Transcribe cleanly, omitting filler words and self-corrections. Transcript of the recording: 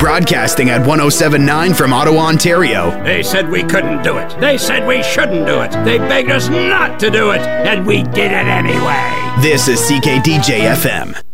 Broadcasting at 107.9 from Ottawa, Ontario. They said we couldn't do it. They said we shouldn't do it. They begged us not to do it, and we did it anyway. This is CKDJ FM.